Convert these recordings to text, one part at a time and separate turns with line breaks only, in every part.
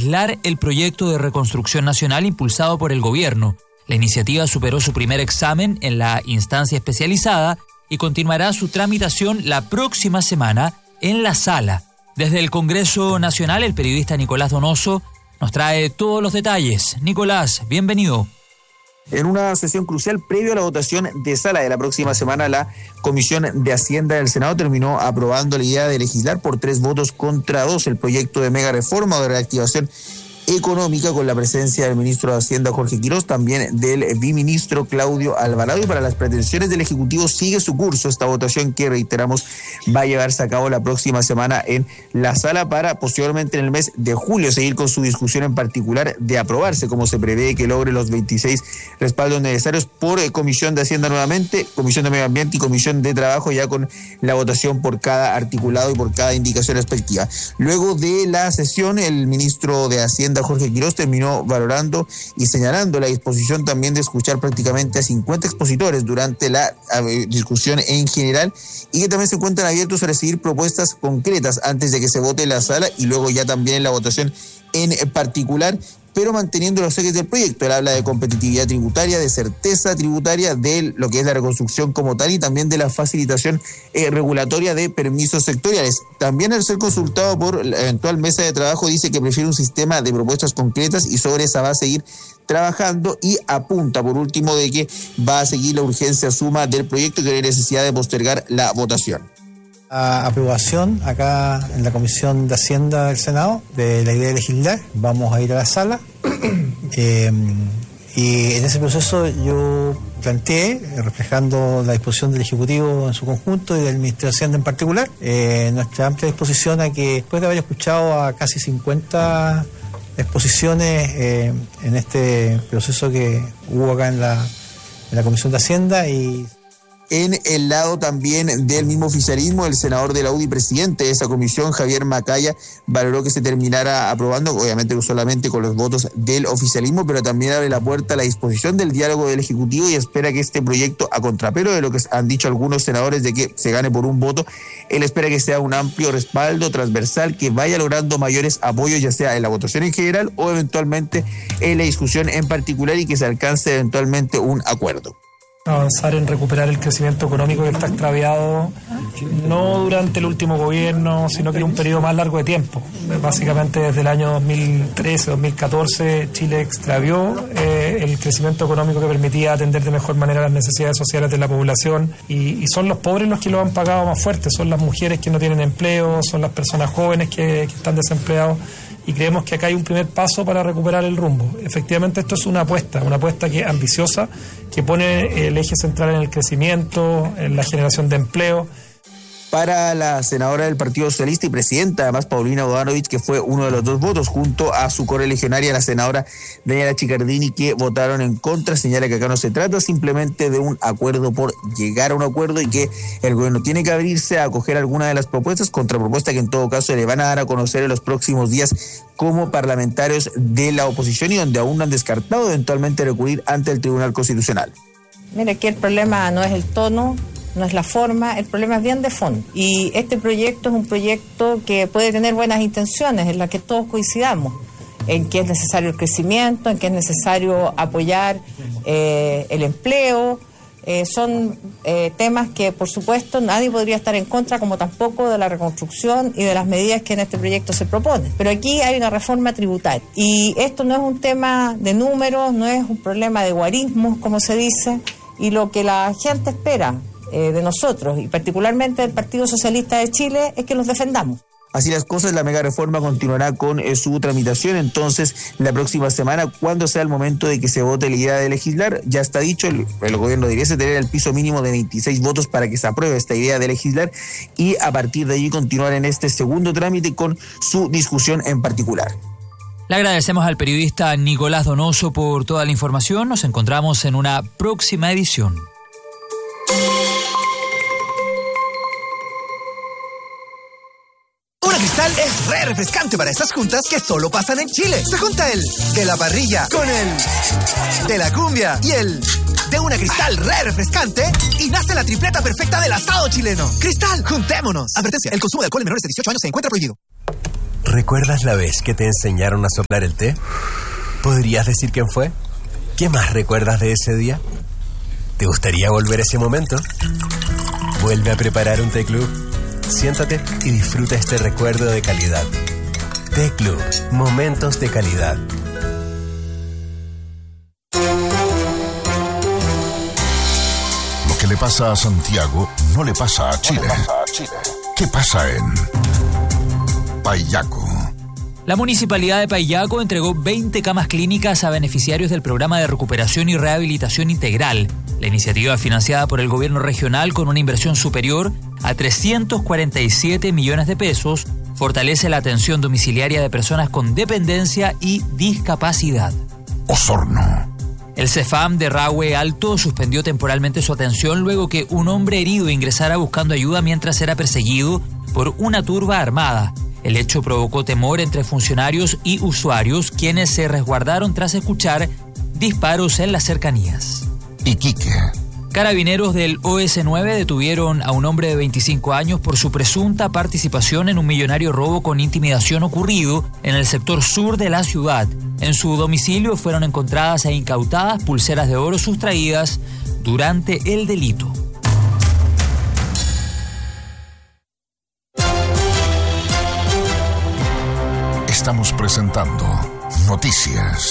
legislar el proyecto de reconstrucción nacional impulsado por el gobierno. La iniciativa superó su primer examen en la instancia especializada y continuará su tramitación la próxima semana en la sala. Desde el Congreso Nacional, el periodista Nicolás Donoso nos trae todos los detalles. Nicolás, bienvenido.
En una sesión crucial previo a la votación de sala de la próxima semana, la Comisión de Hacienda del Senado terminó aprobando la idea de legislar por 3 votos contra 2 el proyecto de mega reforma o de reactivación económica, con la presencia del ministro de Hacienda Jorge Quirós, también del viceministro Claudio Alvarado, y para las pretensiones del Ejecutivo sigue su curso esta votación que, reiteramos, va a llevarse a cabo la próxima semana en la sala para posteriormente en el mes de julio seguir con su discusión, en particular de aprobarse, como se prevé que logre los 26 respaldos necesarios por Comisión de Hacienda nuevamente, Comisión de Medio Ambiente y Comisión de Trabajo, ya con la votación por cada articulado y por cada indicación respectiva. Luego de la sesión, el ministro de Hacienda Jorge Quirós terminó valorando y señalando la disposición también de escuchar prácticamente a 50 expositores durante la discusión en general, y que también se encuentran abiertos a recibir propuestas concretas antes de que se vote en la sala y luego ya también en la votación en particular, pero manteniendo los ejes del proyecto. Él habla de competitividad tributaria, de certeza tributaria, de lo que es la reconstrucción como tal y también de la facilitación regulatoria de permisos sectoriales. También, al ser consultado por la eventual mesa de trabajo, dice que prefiere un sistema de propuestas concretas y sobre esa va a seguir trabajando, y apunta por último de que va a seguir la urgencia suma del proyecto y que no hay necesidad de postergar la votación.
A aprobación acá en la Comisión de Hacienda del Senado de la idea de legislar. Vamos a ir a la sala y en ese proceso yo planteé, reflejando la disposición del Ejecutivo en su conjunto y del Ministerio de Hacienda en particular, nuestra amplia disposición a que, después de haber escuchado a casi 50 exposiciones en este proceso que hubo acá en la Comisión de Hacienda, y
en el lado también del mismo oficialismo, el senador de la UDI, presidente de esa comisión, Javier Macaya, valoró que se terminara aprobando, obviamente solamente con los votos del oficialismo, pero también abre la puerta a la disposición del diálogo del Ejecutivo y espera que este proyecto, a contrapelo de lo que han dicho algunos senadores de que se gane por un voto, él espera que sea un amplio respaldo transversal que vaya logrando mayores apoyos, ya sea en la votación en general o eventualmente en la discusión en particular, y que se alcance eventualmente un acuerdo.
Avanzar en recuperar el crecimiento económico que está extraviado, no durante el último gobierno, sino que en un periodo más largo de tiempo. Básicamente desde el año 2013-2014 Chile extravió el crecimiento económico que permitía atender de mejor manera las necesidades sociales de la población, y son los pobres los que lo han pagado más fuerte, son las mujeres que no tienen empleo, son las personas jóvenes que están desempleados. Y creemos que acá hay un primer paso para recuperar el rumbo. Efectivamente, esto es una apuesta que ambiciosa, que pone el eje central en el crecimiento, en la generación de empleo.
Para la senadora del Partido Socialista y presidenta, además, Paulina Bodanovich, que fue uno de los 2 votos, junto a su correligionaria, la senadora Daniela Chiccardini, que votaron en contra, señala que acá no se trata simplemente de un acuerdo por llegar a un acuerdo y que el gobierno tiene que abrirse a acoger alguna de las propuestas, contrapropuesta que en todo caso le van a dar a conocer en los próximos días como parlamentarios de la oposición, y donde aún no han descartado eventualmente recurrir ante el Tribunal Constitucional.
Mira, aquí el problema no es el tono, no es la forma, el problema es bien de fondo. Y este proyecto es un proyecto que puede tener buenas intenciones, en las que todos coincidamos, en que es necesario el crecimiento, en que es necesario apoyar el empleo. Son temas que, por supuesto, nadie podría estar en contra, como tampoco de la reconstrucción y de las medidas que en este proyecto se proponen. Pero aquí hay una reforma tributaria. Y esto no es un tema de números, no es un problema de guarismos, como se dice, y lo que la gente espera de nosotros, y particularmente del Partido Socialista de Chile, es que los defendamos.
Así las cosas, la mega reforma continuará con su tramitación entonces la próxima semana, cuando sea el momento de que se vote la idea de legislar. Ya está dicho, el gobierno debiese tener el piso mínimo de 26 votos para que se apruebe esta idea de legislar, y a partir de allí continuar en este segundo trámite con su discusión en particular.
Le agradecemos al periodista Nicolás Donoso por toda la información. Nos encontramos en una próxima edición.
Una Cristal es re refrescante para esas juntas que solo pasan en Chile. Se junta el de la parrilla con el de la cumbia y el de una Cristal re refrescante, y nace la tripleta perfecta del asado chileno. Cristal, juntémonos. Advertencia, el consumo de alcohol en menores de 18 años se encuentra prohibido.
¿Recuerdas la vez que te enseñaron a soplar el té? ¿Podrías decir quién fue? ¿Qué más recuerdas de ese día? ¿Te gustaría volver a ese momento? Vuelve a preparar un té club. Siéntate y disfruta este recuerdo de calidad. Té Club, momentos de calidad.
Lo que le pasa a Santiago no le pasa a Chile. ¿Qué pasa en Payaco?
La Municipalidad de Payaco entregó 20 camas clínicas a beneficiarios del Programa de Recuperación y Rehabilitación Integral. La iniciativa, financiada por el gobierno regional con una inversión superior a 347 millones de pesos, fortalece la atención domiciliaria de personas con dependencia y discapacidad.
Osorno.
El CEFAM de Rahue Alto suspendió temporalmente su atención luego que un hombre herido ingresara buscando ayuda mientras era perseguido por una turba armada. El hecho provocó temor entre funcionarios y usuarios, quienes se resguardaron tras escuchar disparos en las cercanías.
Iquique.
Carabineros del OS9 detuvieron a un hombre de 25 años por su presunta participación en un millonario robo con intimidación ocurrido en el sector sur de la ciudad. En su domicilio fueron encontradas e incautadas pulseras de oro sustraídas durante el delito.
Estamos presentando Noticias.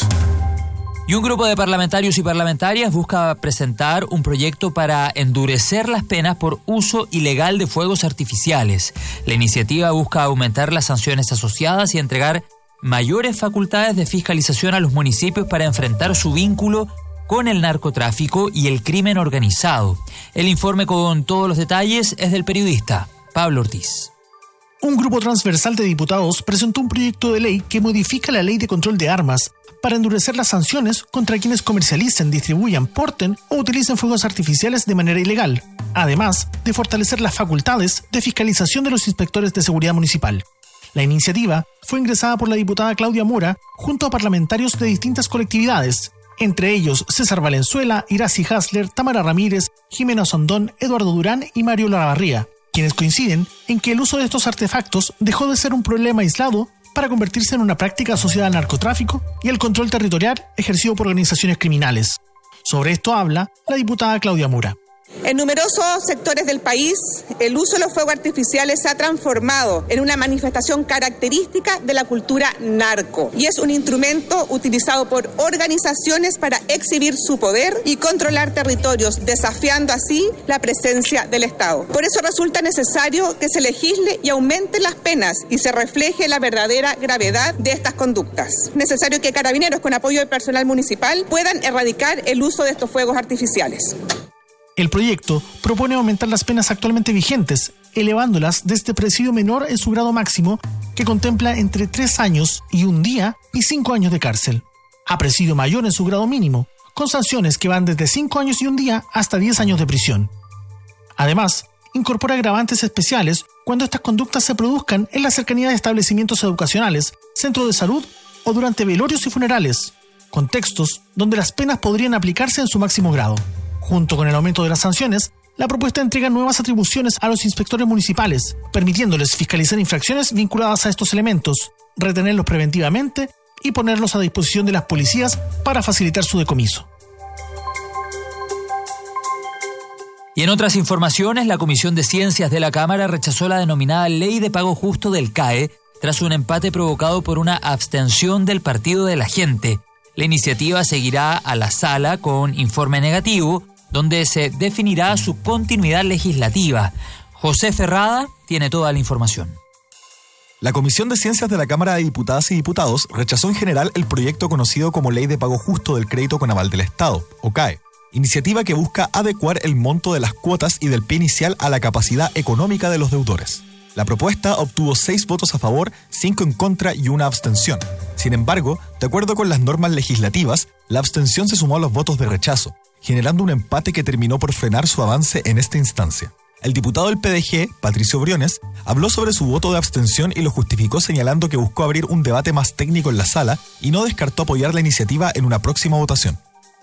Y un grupo de parlamentarios y parlamentarias busca presentar un proyecto para endurecer las penas por uso ilegal de fuegos artificiales. La iniciativa busca aumentar las sanciones asociadas y entregar mayores facultades de fiscalización a los municipios para enfrentar su vínculo con el narcotráfico y el crimen organizado. El informe con todos los detalles es del periodista Pablo Ortiz.
Un grupo transversal de diputados presentó un proyecto de ley que modifica la ley de control de armas para endurecer las sanciones contra quienes comercialicen, distribuyan, porten o utilicen fuegos artificiales de manera ilegal, además de fortalecer las facultades de fiscalización de los inspectores de seguridad municipal. La iniciativa fue ingresada por la diputada Claudia Mora junto a parlamentarios de distintas colectividades, entre ellos César Valenzuela, Iracy Hasler, Tamara Ramírez, Jimena Sondón, Eduardo Durán y Mario Lavarría, quienes coinciden en que el uso de estos artefactos dejó de ser un problema aislado para convertirse en una práctica asociada al narcotráfico y el control territorial ejercido por organizaciones criminales. Sobre esto habla la diputada Claudia Mora.
En numerosos sectores del país, el uso de los fuegos artificiales se ha transformado en una manifestación característica de la cultura narco y es un instrumento utilizado por organizaciones para exhibir su poder y controlar territorios, desafiando así la presencia del Estado. Por eso resulta necesario que se legisle y aumente las penas y se refleje la verdadera gravedad de estas conductas. Es necesario que Carabineros, con apoyo del personal municipal, puedan erradicar el uso de estos fuegos artificiales.
El proyecto propone aumentar las penas actualmente vigentes, elevándolas desde presidio menor en su grado máximo, que contempla entre 3 años y 1 día y 5 años de cárcel, a presidio mayor en su grado mínimo, con sanciones que van desde 5 años y 1 día hasta 10 años de prisión. Además, incorpora agravantes especiales cuando estas conductas se produzcan en la cercanía de establecimientos educacionales, centros de salud o durante velorios y funerales, contextos donde las penas podrían aplicarse en su máximo grado. Junto con el aumento de las sanciones, la propuesta entrega nuevas atribuciones a los inspectores municipales, permitiéndoles fiscalizar infracciones vinculadas a estos elementos, retenerlos preventivamente y ponerlos a disposición de las policías para facilitar su decomiso.
Y en otras informaciones, la Comisión de Ciencias de la Cámara rechazó la denominada Ley de Pago Justo del CAE tras un empate provocado por una abstención del Partido de la Gente. La iniciativa seguirá a la sala con informe negativo, donde se definirá su continuidad legislativa. José Ferrada tiene toda la información.
La Comisión de Ciencias de la Cámara de Diputadas y Diputados rechazó en general el proyecto conocido como Ley de Pago Justo del Crédito con Aval del Estado, o CAE, iniciativa que busca adecuar el monto de las cuotas y del pie inicial a la capacidad económica de los deudores. La propuesta obtuvo 6 votos a favor, 5 en contra y 1 abstención. Sin embargo, de acuerdo con las normas legislativas, la abstención se sumó a los votos de rechazo, generando un empate que terminó por frenar su avance en esta instancia. El diputado del PDG, Patricio Briones, habló sobre su voto de abstención y lo justificó señalando que buscó abrir un debate más técnico en la sala y no descartó apoyar la iniciativa en una próxima votación.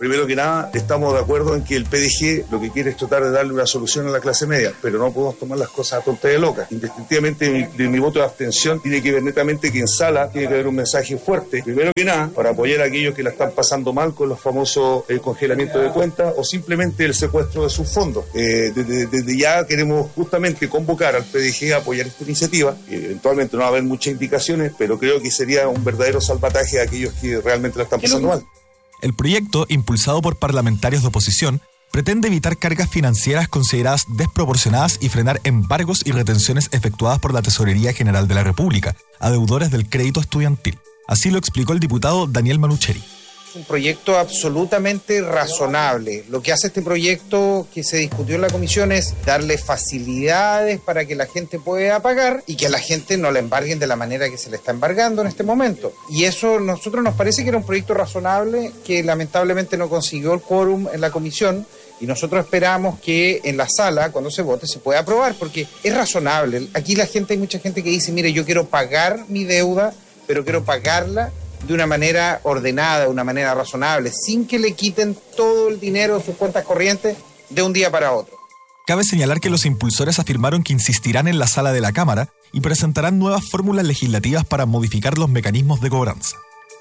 Primero que nada, estamos de acuerdo en que el PDG lo que quiere es tratar de darle una solución a la clase media, pero no podemos tomar las cosas a tonta de loca. Indistintivamente de mi voto de abstención tiene que ver netamente que en sala tiene que haber un mensaje fuerte, primero que nada, para apoyar a aquellos que la están pasando mal con los famosos congelamientos de cuentas o simplemente el secuestro de sus fondos. Desde ya queremos justamente convocar al PDG a apoyar esta iniciativa. Eventualmente no va a haber muchas indicaciones, pero creo que sería un verdadero salvataje a aquellos que realmente la están pasando mal.
El proyecto, impulsado por parlamentarios de oposición, pretende evitar cargas financieras consideradas desproporcionadas y frenar embargos y retenciones efectuadas por la Tesorería General de la República a deudores del crédito estudiantil. Así lo explicó el diputado Daniel Manucheri.
Un proyecto absolutamente razonable. Lo que hace este proyecto que se discutió en la comisión es darle facilidades para que la gente pueda pagar y que a la gente no la embarguen de la manera que se le está embargando en este momento. Y eso a nosotros nos parece que era un proyecto razonable que lamentablemente no consiguió el quórum en la comisión y nosotros esperamos que en la sala, cuando se vote, se pueda aprobar porque es razonable. Aquí hay mucha gente que dice, mire, yo quiero pagar mi deuda, pero quiero pagarla de una manera ordenada, de una manera razonable, sin que le quiten todo el dinero de sus cuentas corrientes de un día para otro.
Cabe señalar que los impulsores afirmaron que insistirán en la sala de la Cámara y presentarán nuevas fórmulas legislativas para modificar los mecanismos de cobranza.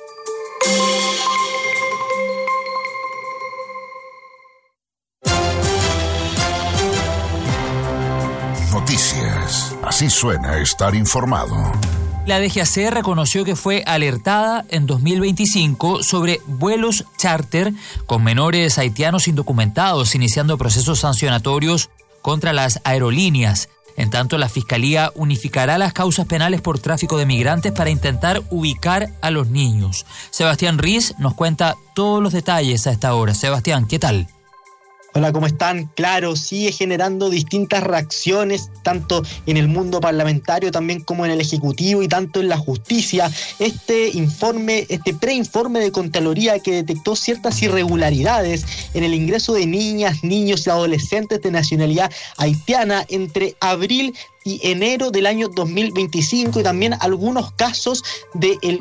Noticias. Así suena estar informado.
La DGAC reconoció que fue alertada en 2025 sobre vuelos charter con menores haitianos indocumentados, iniciando procesos sancionatorios contra las aerolíneas. En tanto, la Fiscalía unificará las causas penales por tráfico de migrantes para intentar ubicar a los niños. Sebastián Riz nos cuenta todos los detalles a esta hora. Sebastián, ¿qué tal?
Hola, ¿cómo están? Claro, sigue generando distintas reacciones, tanto en el mundo parlamentario también como en el Ejecutivo y tanto en la justicia. Este preinforme de Contraloría que detectó ciertas irregularidades en el ingreso de niñas, niños y adolescentes de nacionalidad haitiana entre abril y enero del año 2025 y también algunos casos de los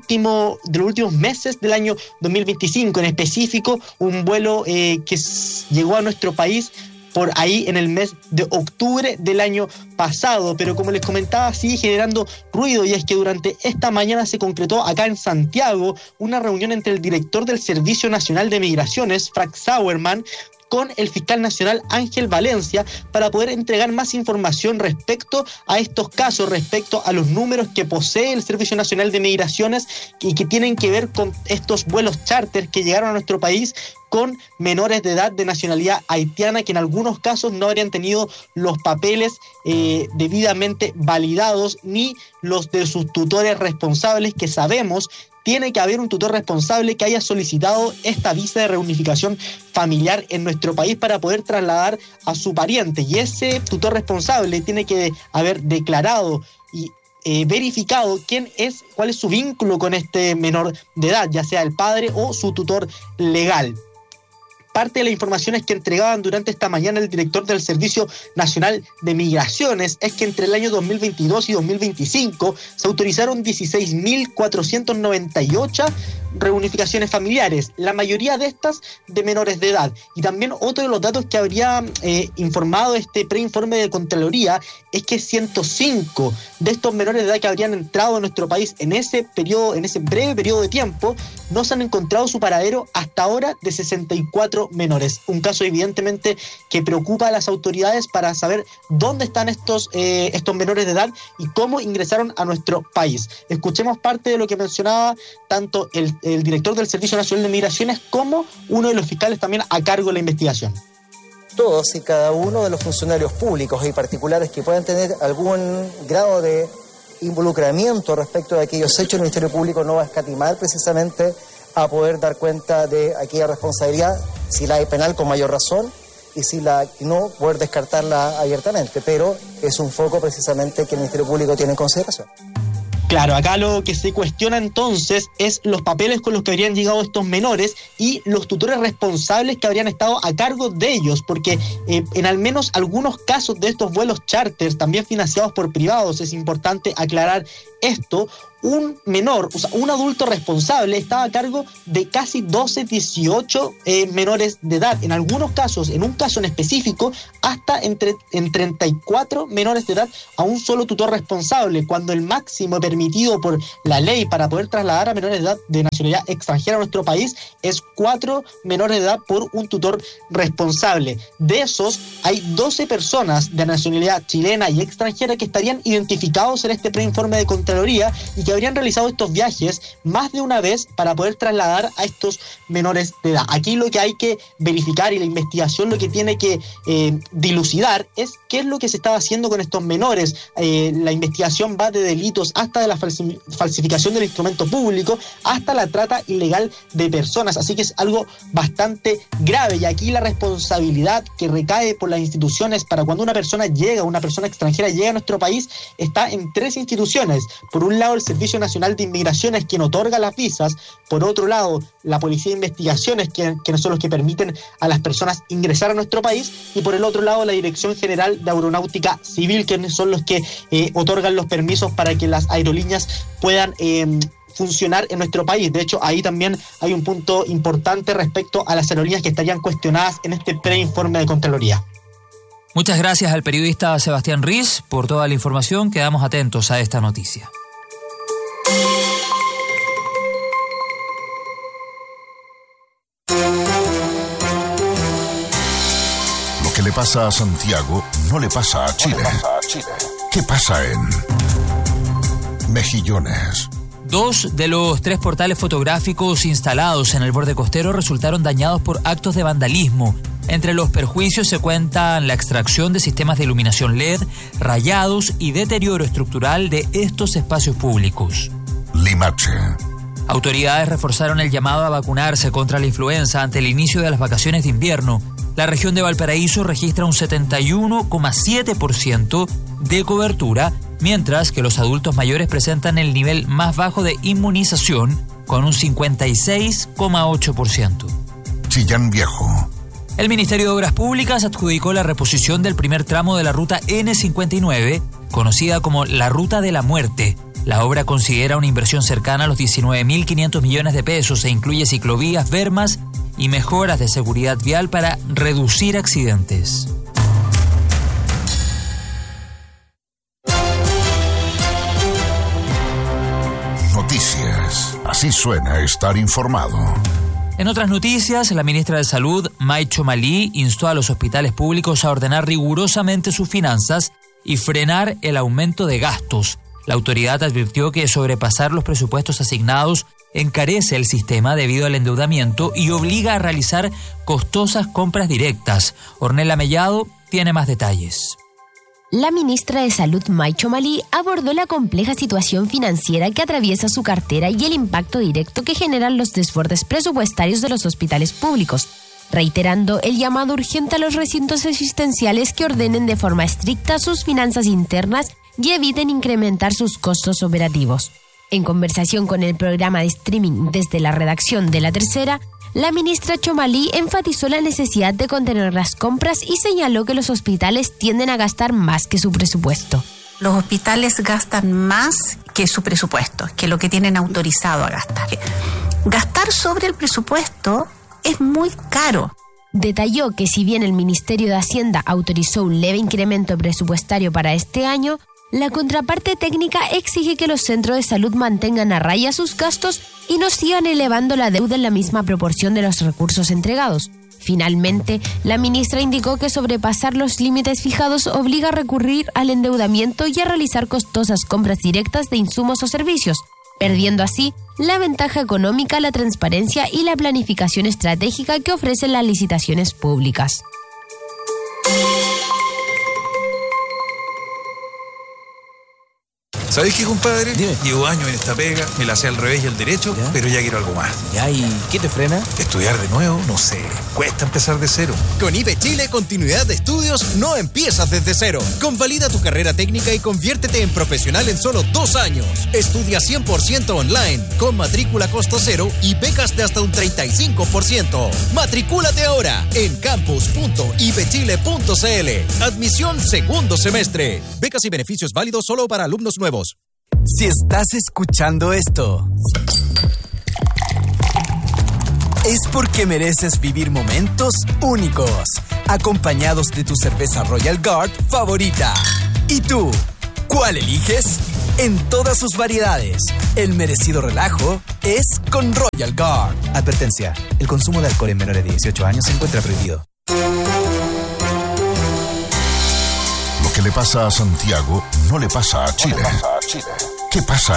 últimos meses del año 2025, en específico un vuelo que llegó a nuestro país por ahí en el mes de octubre del año pasado, pero como les comentaba sigue generando ruido y es que durante esta mañana se concretó acá en Santiago una reunión entre el director del Servicio Nacional de Migraciones, Frank Sauerman, con el fiscal nacional Ángel Valencia para poder entregar más información respecto a estos casos, respecto a los números que posee el Servicio Nacional de Migraciones y que tienen que ver con estos vuelos charter que llegaron a nuestro país con menores de edad de nacionalidad haitiana que en algunos casos no habrían tenido los papeles debidamente validados ni los de sus tutores responsables, que sabemos tiene que haber un tutor responsable que haya solicitado esta visa de reunificación familiar en nuestro país para poder trasladar a su pariente, y ese tutor responsable tiene que haber declarado y verificado cuál es su vínculo con este menor de edad, ya sea el padre o su tutor legal. Parte de las informaciones que entregaban durante esta mañana el director del Servicio Nacional de Migraciones es que entre el año 2022 y 2025 se autorizaron 16.498 reunificaciones familiares, la mayoría de estas de menores de edad. Y también otro de los datos que habría informado este preinforme de Contraloría es que 105 de estos menores de edad que habrían entrado a nuestro país en ese breve periodo de tiempo, no se han encontrado su paradero hasta ahora de 64 menores. Un caso evidentemente que preocupa a las autoridades para saber dónde están estos menores de edad y cómo ingresaron a nuestro país. Escuchemos parte de lo que mencionaba tanto el director del Servicio Nacional de Migraciones como uno de los fiscales también a cargo de la investigación.
Todos y cada uno de los funcionarios públicos y particulares que puedan tener algún grado de involucramiento respecto de aquellos hechos, el Ministerio Público no va a escatimar precisamente a poder dar cuenta de aquella responsabilidad, si la hay penal con mayor razón, y si la no, poder descartarla abiertamente, pero es un foco precisamente que el Ministerio Público tiene en consideración.
Claro, acá lo que se cuestiona entonces es los papeles con los que habrían llegado estos menores y los tutores responsables que habrían estado a cargo de ellos, porque en al menos algunos casos de estos vuelos charters, también financiados por privados, es importante aclarar esto, un menor, o sea, un adulto responsable estaba a cargo de casi 12, 18 menores de edad. En algunos casos, en un caso en específico, hasta en 34 menores de edad a un solo tutor responsable, cuando el máximo permitido por la ley para poder trasladar a menores de edad de nacionalidad extranjera a nuestro país es 4 menores de edad por un tutor responsable. De esos, hay 12 personas de nacionalidad chilena y extranjera que estarían identificados en este preinforme de Contraloría y que habrían realizado estos viajes más de una vez para poder trasladar a estos menores de edad. Aquí lo que hay que verificar, y la investigación lo que tiene que dilucidar, es qué es lo que se estaba haciendo con estos menores. La investigación va de delitos hasta de la falsificación del instrumento público, hasta la trata ilegal de personas, así que es algo bastante grave, y aquí la responsabilidad que recae por las instituciones para cuando una persona extranjera llega a nuestro país está en 3 instituciones. Por un lado, el Servicio Nacional de Inmigración es quien otorga las visas. Por otro lado, la Policía de Investigaciones, que son los que permiten a las personas ingresar a nuestro país. Y por el otro lado, la Dirección General de Aeronáutica Civil, que son los que otorgan los permisos para que las aerolíneas puedan funcionar en nuestro país. De hecho, ahí también hay un punto importante respecto a las aerolíneas que estarían cuestionadas en este preinforme de Contraloría.
Muchas gracias al periodista Sebastián Riz por toda la información. Quedamos atentos a esta noticia.
Lo que le pasa a Santiago no le pasa a Chile. ¿Qué pasa en Mejillones?
2 de los 3 portales fotográficos instalados en el borde costero resultaron dañados por actos de vandalismo. Entre los perjuicios se cuentan la extracción de sistemas de iluminación LED, rayados y deterioro estructural de estos espacios públicos.
Limache.
Autoridades reforzaron el llamado a vacunarse contra la influenza ante el inicio de las vacaciones de invierno. La región de Valparaíso registra un 71,7% de cobertura, mientras que los adultos mayores presentan el nivel más bajo de inmunización, con un 56,8%.
Chillán Viejo.
El Ministerio de Obras Públicas adjudicó la reposición del primer tramo de la ruta N59, conocida como la Ruta de la Muerte. La obra considera una inversión cercana a los 19.500 millones de pesos e incluye ciclovías, bermas y mejoras de seguridad vial para reducir accidentes.
Noticias. Así suena estar informado.
En otras noticias, la ministra de Salud, May Chomalí, instó a los hospitales públicos a ordenar rigurosamente sus finanzas y frenar el aumento de gastos. La autoridad advirtió que sobrepasar los presupuestos asignados encarece el sistema debido al endeudamiento y obliga a realizar costosas compras directas. Ornella Mellado tiene más detalles.
La ministra de Salud, May Chomalí, abordó la compleja situación financiera que atraviesa su cartera y el impacto directo que generan los desbordes presupuestarios de los hospitales públicos, reiterando el llamado urgente a los recintos asistenciales que ordenen de forma estricta sus finanzas internas y eviten incrementar sus costos operativos. En conversación con el programa de streaming desde la redacción de La Tercera, la ministra Chomalí enfatizó la necesidad de contener las compras y señaló que los hospitales tienden a gastar más que su presupuesto.
Los hospitales gastan más que su presupuesto, que lo que tienen autorizado a gastar. Gastar sobre el presupuesto es muy caro.
Detalló que si bien el Ministerio de Hacienda autorizó un leve incremento presupuestario para este año, la contraparte técnica exige que los centros de salud mantengan a raya sus gastos y no sigan elevando la deuda en la misma proporción de los recursos entregados. Finalmente, la ministra indicó que sobrepasar los límites fijados obliga a recurrir al endeudamiento y a realizar costosas compras directas de insumos o servicios, perdiendo así la ventaja económica, la transparencia y la planificación estratégica que ofrecen las licitaciones públicas.
¿Sabés qué, compadre? Dime. Llevo años en esta pega, me la sé al revés y al derecho, ¿ya? Pero ya quiero algo más.
¿Ya? ¿Y qué te frena?
Estudiar de nuevo, no sé, cuesta empezar de cero.
Con IBE Chile, continuidad de estudios no empiezas desde cero. Convalida tu carrera técnica y conviértete en profesional en solo 2 años. Estudia 100% online, con matrícula costo cero y becas de hasta un 35%. Matricúlate ahora en campus.ibechile.cl. Admisión segundo semestre. Becas y beneficios válidos solo para alumnos nuevos.
Si estás escuchando esto, es porque mereces vivir momentos únicos, acompañados de tu cerveza Royal Guard favorita. ¿Y tú, cuál eliges? En todas sus variedades, el merecido relajo es con Royal Guard.
Advertencia, el consumo de alcohol en menores de 18 años se encuentra prohibido.
Lo que le pasa a Santiago no le pasa a Chile. ¿Qué pasa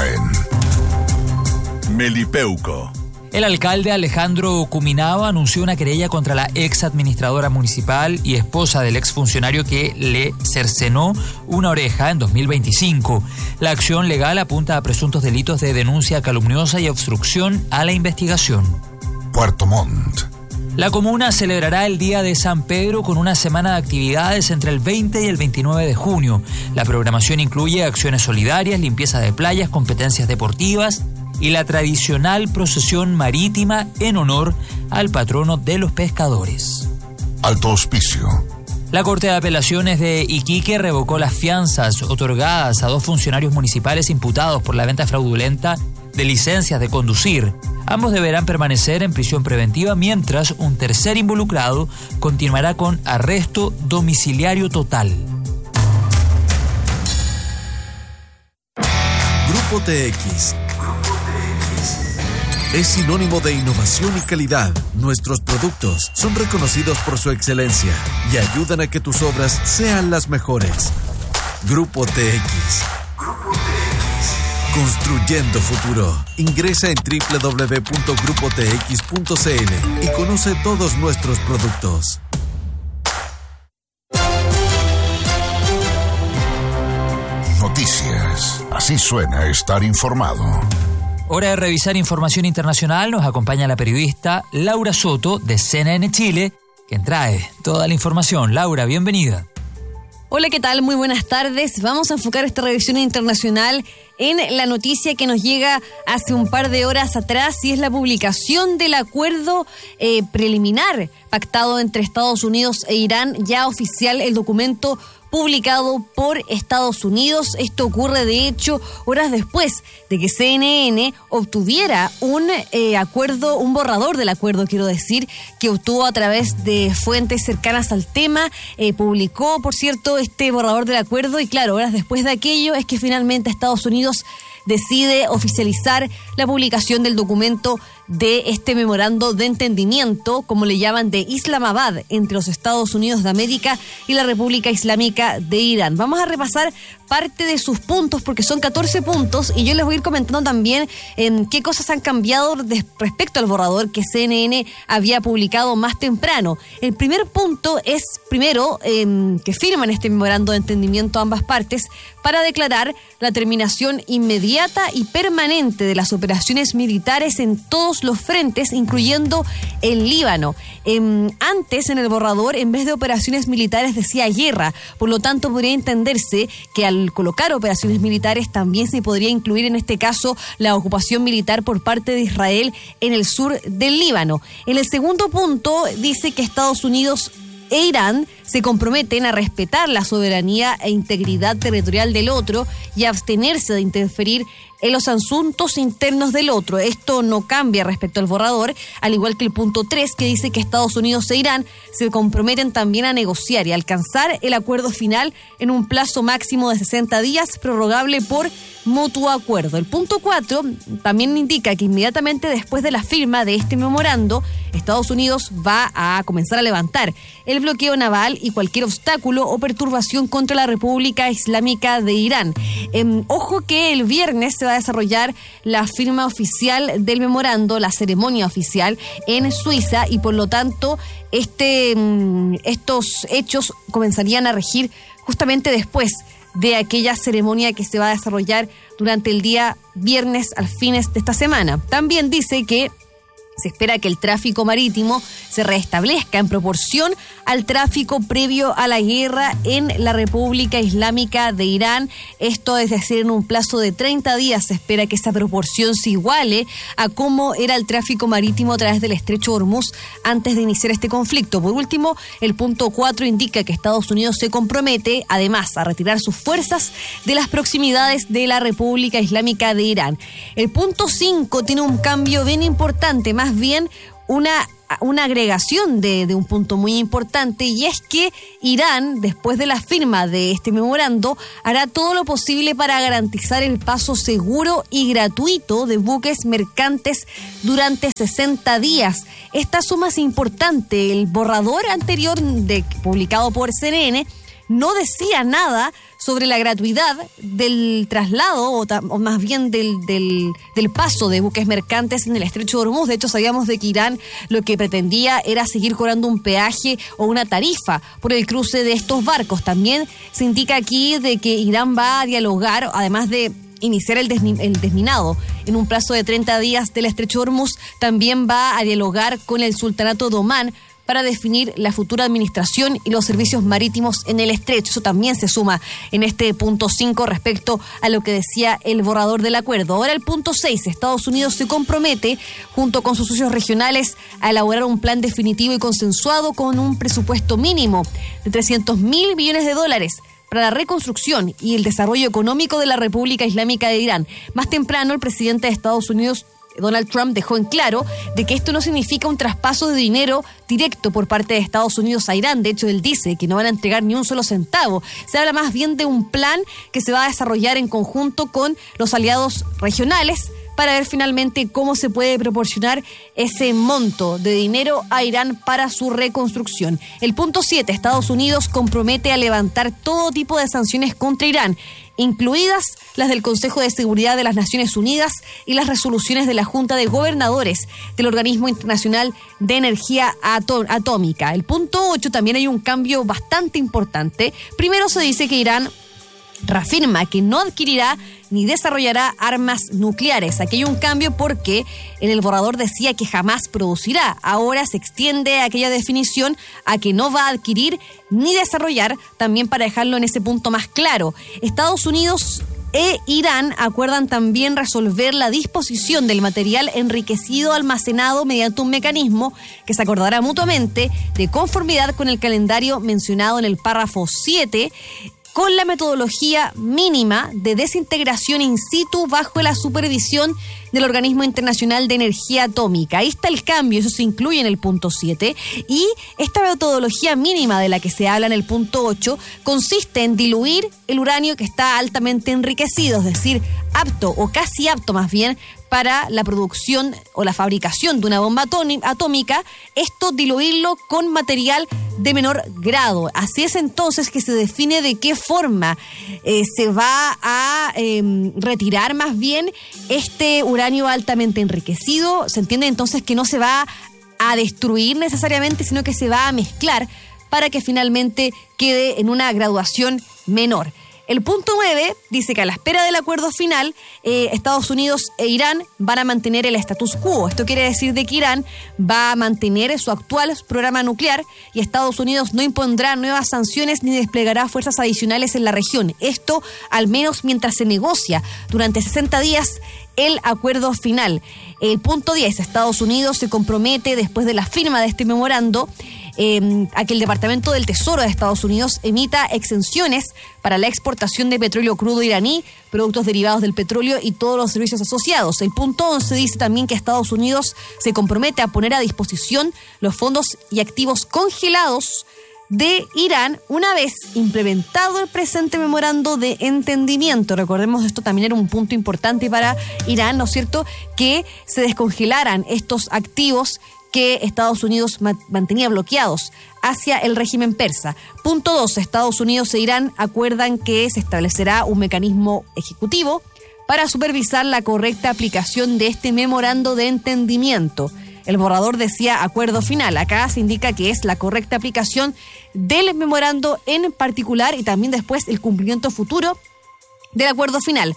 en
Melipeuco?
El alcalde Alejandro Cuminao anunció una querella contra la ex administradora municipal y esposa del exfuncionario que le cercenó una oreja en 2025. La acción legal apunta a presuntos delitos de denuncia calumniosa y obstrucción a la investigación.
Puerto Montt.
La comuna celebrará el Día de San Pedro con una semana de actividades entre el 20 y el 29 de junio. La programación incluye acciones solidarias, limpieza de playas, competencias deportivas y la tradicional procesión marítima en honor al patrono de los pescadores.
Alto Hospicio.
La Corte de Apelaciones de Iquique revocó las fianzas otorgadas a 2 funcionarios municipales imputados por la venta fraudulenta de licencias de conducir. Ambos deberán permanecer en prisión preventiva mientras un tercer involucrado continuará con arresto domiciliario total.
Grupo TX es sinónimo de innovación y calidad. Nuestros productos son reconocidos por su excelencia y ayudan a que tus obras sean las mejores. Grupo TX. Construyendo futuro. Ingresa en www.grupotx.cl y conoce todos nuestros productos.
Noticias. Así suena estar informado.
Hora de revisar información internacional. Nos acompaña la periodista Laura Soto de CNN Chile, quien trae toda la información. Laura, bienvenida.
Hola, ¿qué tal? Muy buenas tardes. Vamos a enfocar esta revisión internacional en la noticia que nos llega hace un par de horas atrás y es la publicación del acuerdo preliminar pactado entre Estados Unidos e Irán, ya oficial el documento publicado por Estados Unidos. Esto ocurre, de hecho, horas después de que CNN obtuviera un acuerdo, un borrador del acuerdo, quiero decir, que obtuvo a través de fuentes cercanas al tema. Publicó, por cierto, este borrador del acuerdo y, claro, horas después de aquello es que finalmente Estados Unidos decide oficializar la publicación del documento de este memorando de entendimiento, como le llaman, de Islamabad, entre los Estados Unidos de América y la República Islámica de Irán. Vamos a repasar parte de sus puntos, porque son 14 puntos, y yo les voy a ir comentando también qué cosas han cambiado respecto al borrador que CNN había publicado más temprano. El primer punto es, primero, que firman este memorando de entendimiento ambas partes para declarar la terminación inmediata y permanente de las operaciones militares en todos los frentes, incluyendo el Líbano. Antes, en el borrador, en vez de operaciones militares decía guerra, por lo tanto podría entenderse que al colocar operaciones militares también se podría incluir en este caso la ocupación militar por parte de Israel en el sur del Líbano. En el segundo punto dice que Estados Unidos e Irán se comprometen a respetar la soberanía e integridad territorial del otro y a abstenerse de interferir en los asuntos internos del otro. Esto no cambia respecto al borrador, al igual que el punto 3, que dice que Estados Unidos e Irán se comprometen también a negociar y alcanzar el acuerdo final en un plazo máximo de 60 días, prorrogable por mutuo acuerdo. El punto 4 también indica que inmediatamente después de la firma de este memorando, Estados Unidos va a comenzar a levantar el bloqueo naval y cualquier obstáculo o perturbación contra la República Islámica de Irán. Ojo que el viernes se va a desarrollar la firma oficial del memorando, la ceremonia oficial en Suiza, y por lo tanto estos hechos comenzarían a regir justamente después de aquella ceremonia que se va a desarrollar durante el día viernes al fines de esta semana. También dice que Se espera que el tráfico marítimo se restablezca en proporción al tráfico previo a la guerra en la República Islámica de Irán. Esto es decir, en un plazo de 30 días se espera que esa proporción se iguale a cómo era el tráfico marítimo a través del Estrecho de Hormuz antes de iniciar este conflicto. Por último, el punto 4 indica que Estados Unidos se compromete, además, a retirar sus fuerzas de las proximidades de la República Islámica de Irán. El punto 5 tiene un cambio bien importante, más bien una agregación de un punto muy importante, y es que Irán, después de la firma de este memorando, hará todo lo posible para garantizar el paso seguro y gratuito de buques mercantes durante 60 días. Esta suma es importante. El borrador anterior publicado por CNN no decía nada sobre la gratuidad del traslado o más bien del paso de buques mercantes en el Estrecho de Hormuz. De hecho, sabíamos de que Irán lo que pretendía era seguir cobrando un peaje o una tarifa por el cruce de estos barcos. También se indica aquí de que Irán va a dialogar, además de iniciar el desminado en un plazo de 30 días del Estrecho de Hormuz, también va a dialogar con el Sultanato de Omán para definir la futura administración y los servicios marítimos en el estrecho. Eso también se suma en este punto 5 respecto a lo que decía el borrador del acuerdo. Ahora el punto 6, Estados Unidos se compromete junto con sus socios regionales a elaborar un plan definitivo y consensuado con un presupuesto mínimo de $300 mil millones para la reconstrucción y el desarrollo económico de la República Islámica de Irán. Más temprano, el presidente de Estados Unidos, Donald Trump, dejó en claro de que esto no significa un traspaso de dinero directo por parte de Estados Unidos a Irán. De hecho, él dice que no van a entregar ni un solo centavo. Se habla más bien de un plan que se va a desarrollar en conjunto con los aliados regionales para ver finalmente cómo se puede proporcionar ese monto de dinero a Irán para su reconstrucción. El punto 7, Estados Unidos compromete a levantar todo tipo de sanciones contra Irán, incluidas las del Consejo de Seguridad de las Naciones Unidas y las resoluciones de la Junta de Gobernadores del Organismo Internacional de Energía Atómica. El punto 8 también hay un cambio bastante importante. Primero se dice que Irán reafirma que no adquirirá ni desarrollará armas nucleares. Aquí hay un cambio porque en el borrador decía que jamás producirá. Ahora se extiende aquella definición a que no va a adquirir ni desarrollar, también para dejarlo en ese punto más claro. Estados Unidos e Irán acuerdan también resolver la disposición del material enriquecido almacenado mediante un mecanismo que se acordará mutuamente de conformidad con el calendario mencionado en el párrafo 7, con la metodología mínima de desintegración in situ bajo la supervisión del Organismo Internacional de Energía Atómica. Ahí está el cambio, eso se incluye en el punto 7. Y esta metodología mínima de la que se habla en el punto 8 consiste en diluir el uranio que está altamente enriquecido, es decir, apto o casi apto más bien para la producción o la fabricación de una bomba atómica, esto diluirlo con material de menor grado. Así es entonces que se define de qué forma se va a retirar más bien este uranio altamente enriquecido. Se entiende entonces que no se va a destruir necesariamente, sino que se va a mezclar para que finalmente quede en una graduación menor. El punto 9 dice que a la espera del acuerdo final, Estados Unidos e Irán van a mantener el status quo. Esto quiere decir de que Irán va a mantener su actual programa nuclear y Estados Unidos no impondrá nuevas sanciones ni desplegará fuerzas adicionales en la región. Esto al menos mientras se negocia durante 60 días el acuerdo final. El punto 10, Estados Unidos se compromete después de la firma de este memorando a que el Departamento del Tesoro de Estados Unidos emita exenciones para la exportación de petróleo crudo iraní, productos derivados del petróleo y todos los servicios asociados. El punto 11 dice también que Estados Unidos se compromete a poner a disposición los fondos y activos congelados de Irán una vez implementado el presente memorando de entendimiento. Recordemos, esto también era un punto importante para Irán, ¿no es cierto?, que se descongelaran estos activos que Estados Unidos mantenía bloqueados hacia el régimen persa. Punto 2. Estados Unidos e Irán acuerdan que se establecerá un mecanismo ejecutivo para supervisar la correcta aplicación de este memorando de entendimiento. El borrador decía acuerdo final. Acá se indica que es la correcta aplicación del memorando en particular y también después el cumplimiento futuro del acuerdo final.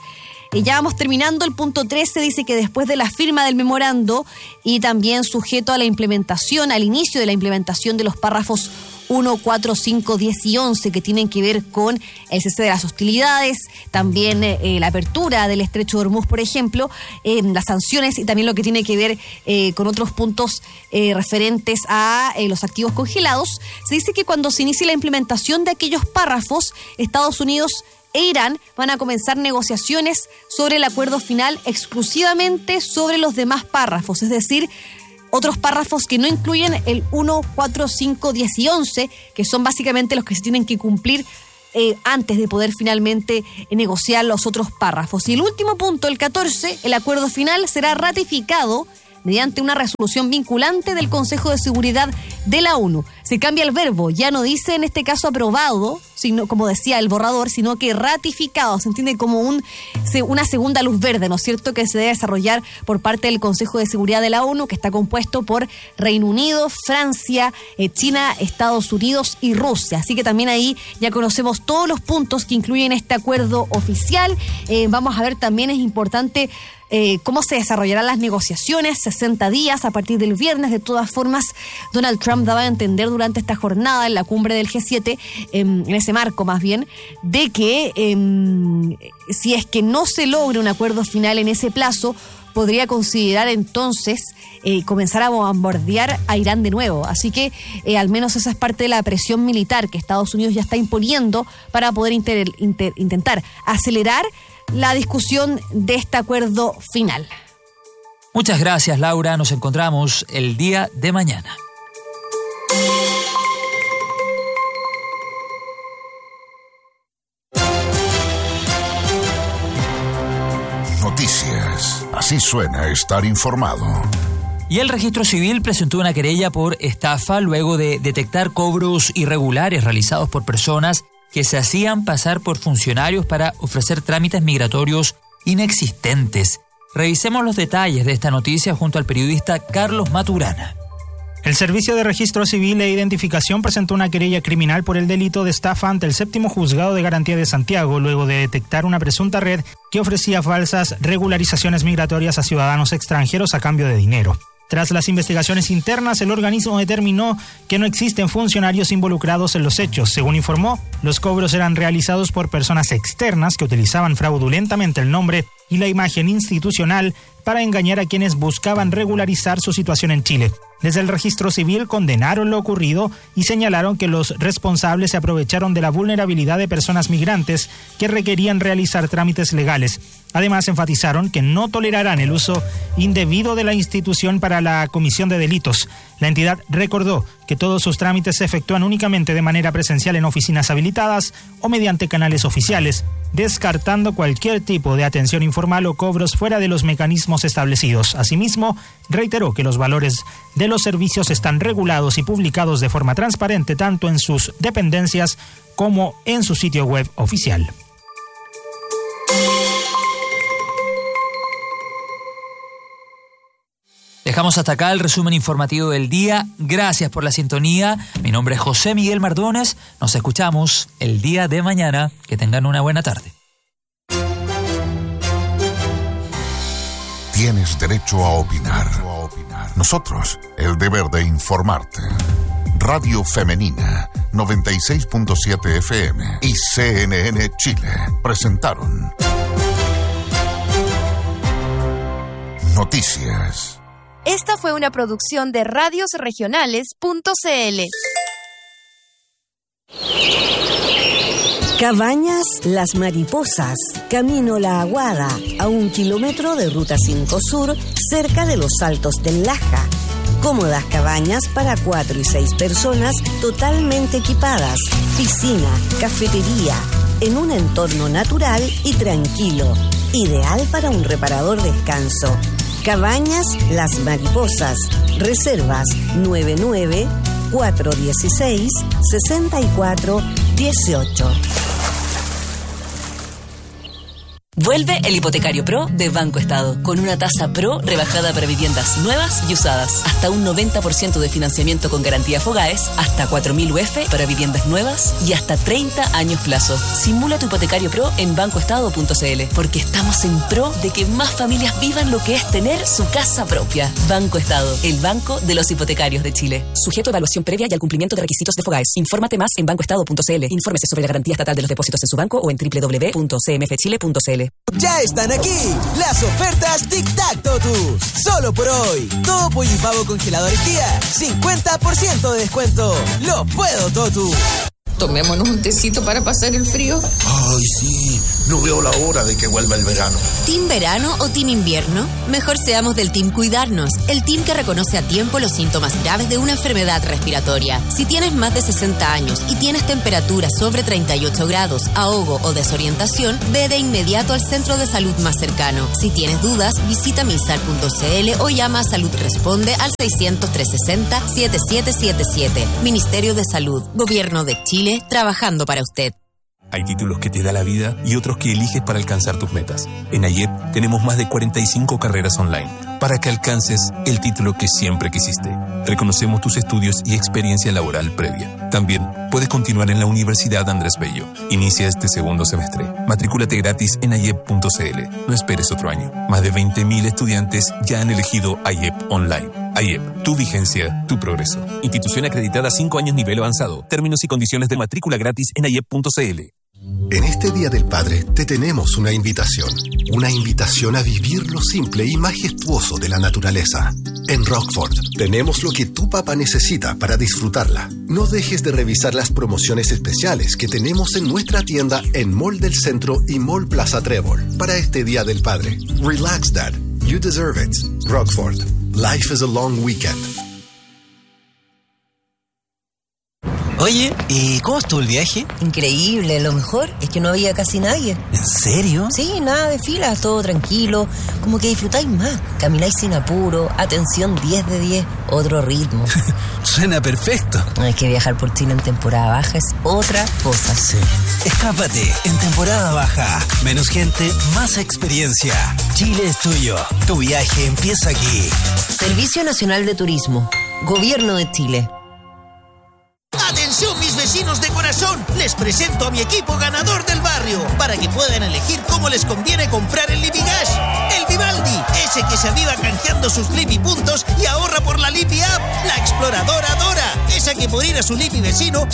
Ya vamos terminando. El punto 13 dice que después de la firma del memorando y también sujeto a la implementación, al inicio de la implementación de los párrafos 1, 4, 5, 10 y 11 que tienen que ver con el cese de las hostilidades, también la apertura del Estrecho de Hormuz, por ejemplo, las sanciones y también lo que tiene que ver con otros puntos referentes a los activos congelados. Se dice que cuando se inicie la implementación de aquellos párrafos, Estados Unidos e Irán van a comenzar negociaciones sobre el acuerdo final exclusivamente sobre los demás párrafos, es decir, otros párrafos que no incluyen el 1, 4, 5, 10 y 11, que son básicamente los que se tienen que cumplir antes de poder finalmente negociar los otros párrafos. Y el último punto, el 14, el acuerdo final será ratificado mediante una resolución vinculante del Consejo de Seguridad de la ONU. Se cambia el verbo, ya no dice en este caso aprobado, sino como decía el borrador, sino que ratificado. Se entiende como una segunda luz verde, ¿no es cierto?, que se debe desarrollar por parte del Consejo de Seguridad de la ONU, que está compuesto por Reino Unido, Francia, China, Estados Unidos y Rusia. Así que también ahí ya conocemos todos los puntos que incluyen este acuerdo oficial. Vamos a ver también, es importante cómo se desarrollarán las negociaciones, 60 días a partir del viernes. De todas formas, Donald Trump daba a entender durante esta jornada en la cumbre del G7, en ese marco más bien, de que si es que no se logra un acuerdo final en ese plazo, podría considerar entonces comenzar a bombardear a Irán de nuevo. Así que al menos esa es parte de la presión militar que Estados Unidos ya está imponiendo para poder intentar acelerar la discusión de este acuerdo final.
Muchas gracias, Laura. Nos encontramos el día de mañana.
Noticias. Así suena estar informado.
Y el Registro Civil presentó una querella por estafa luego de detectar cobros irregulares realizados por personas que se hacían pasar por funcionarios para ofrecer trámites migratorios inexistentes. Revisemos los detalles de esta noticia junto al periodista Carlos Maturana.
El Servicio de Registro Civil e Identificación presentó una querella criminal por el delito de estafa ante el Séptimo Juzgado de Garantía de Santiago, luego de detectar una presunta red que ofrecía falsas regularizaciones migratorias a ciudadanos extranjeros a cambio de dinero. Tras las investigaciones internas, el organismo determinó que no existen funcionarios involucrados en los hechos. Según informó, los cobros eran realizados por personas externas que utilizaban fraudulentamente el nombre y la imagen institucional para engañar a quienes buscaban regularizar su situación en Chile. Desde el Registro Civil condenaron lo ocurrido y señalaron que los responsables se aprovecharon de la vulnerabilidad de personas migrantes que requerían realizar trámites legales. Además, enfatizaron que no tolerarán el uso indebido de la institución para la comisión de delitos. La entidad recordó que todos sus trámites se efectúan únicamente de manera presencial en oficinas habilitadas o mediante canales oficiales, descartando cualquier tipo de atención informal o cobros fuera de los mecanismos establecidos. Asimismo, reiteró que los valores de los servicios están regulados y publicados de forma transparente tanto en sus dependencias como en su sitio web oficial.
Dejamos hasta acá el resumen informativo del día. Gracias por la sintonía. Mi nombre es José Miguel Mardones. Nos escuchamos el día de mañana. Que tengan una buena tarde.
Tienes derecho a opinar. Nosotros, el deber de informarte. Radio Femenina, 96.7 FM y CNN Chile presentaron Noticias.
Esta fue una producción de radiosregionales.cl.
Cabañas Las Mariposas, Camino La Aguada, a 1 kilómetro de Ruta 5 Sur, cerca de los Altos del Laja. Cómodas cabañas para 4 y 6 personas, totalmente equipadas, piscina, cafetería, en un entorno natural y tranquilo, ideal para un reparador descanso. Cabañas Las Mariposas. Reservas 99-416-6418.
Vuelve el Hipotecario Pro de Banco Estado, con una tasa Pro rebajada para viviendas nuevas y usadas. Hasta un 90% de financiamiento con garantía Fogaes, hasta 4.000 UF para viviendas nuevas y hasta 30 años plazo. Simula tu Hipotecario Pro en bancoestado.cl, porque estamos en pro de que más familias vivan lo que es tener su casa propia. Banco Estado, el banco de los hipotecarios de Chile. Sujeto a evaluación previa y al cumplimiento de requisitos de Fogaes. Infórmate más en bancoestado.cl. Infórmese sobre la garantía estatal de los depósitos en su banco o en www.cmfchile.cl.
Ya están aquí las ofertas Tic Tac Totus. Solo por hoy. Todo pollo y pavo congeladores Tía. 50% de descuento. Lo puedo, Totu.
Tomémonos un tecito para pasar el frío.
Ay, sí. No veo la hora de que vuelva el verano.
¿Team verano o team invierno? Mejor seamos del team cuidarnos. El team que reconoce a tiempo los síntomas graves de una enfermedad respiratoria. Si tienes más de 60 años y tienes temperatura sobre 38 grados, ahogo o desorientación, ve de inmediato al centro de salud más cercano. Si tienes dudas, visita minsal.cl o llama a Salud Responde al 600-360-7777. Ministerio de Salud, Gobierno de Chile, trabajando para usted.
Hay títulos que te da la vida y otros que eliges para alcanzar tus metas. En AYEP tenemos más de 45 carreras online para que alcances el título que siempre quisiste. Reconocemos tus estudios y experiencia laboral previa. También puedes continuar en la Universidad Andrés Bello. Inicia este segundo semestre. Matrículate gratis en ayep.cl. No esperes otro año. Más de 20.000 estudiantes ya han elegido AYEP Online. AYEP, tu vigencia, tu progreso. Institución acreditada 5 años nivel avanzado. Términos y condiciones de matrícula gratis en ayep.cl.
En este Día del Padre te tenemos una invitación a vivir lo simple y majestuoso de la naturaleza. En Rockford tenemos lo que tu papá necesita para disfrutarla. No dejes de revisar las promociones especiales que tenemos en nuestra tienda en Mall del Centro y Mall Plaza Trébol para este Día del Padre. Relax, Dad. You deserve it. Rockford. Life is a long weekend.
Oye, ¿y cómo estuvo el viaje?
Increíble, lo mejor es que no había casi nadie.
¿En serio?
Sí, nada de filas, todo tranquilo, como que disfrutáis más, camináis sin apuro, atención 10 de 10, otro ritmo.
Suena perfecto.
Es que viajar por Chile en temporada baja es otra cosa.
Sí. Escápate en temporada baja. Menos gente, más experiencia. Chile es tuyo. Tu viaje empieza aquí.
Servicio Nacional de Turismo, Gobierno de Chile.
¡Atención, mis vecinos de corazón! Les presento a mi equipo ganador del barrio para que puedan elegir cómo les conviene comprar el Lipigas. El Vivaldi, ese que se aviva canjeando sus Lipi puntos y ahorra por la Lipi App. La exploradora Dora, esa que por ir a su Lipi vecino